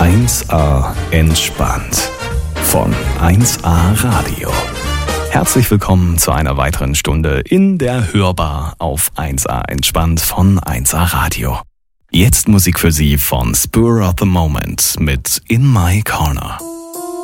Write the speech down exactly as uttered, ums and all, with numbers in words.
eins a entspannt von eins a Radio. Herzlich willkommen zu einer weiteren Stunde in der Hörbar auf eins a entspannt von eins a Radio. Jetzt Musik für Sie von Spur of the Moment mit In My Corner.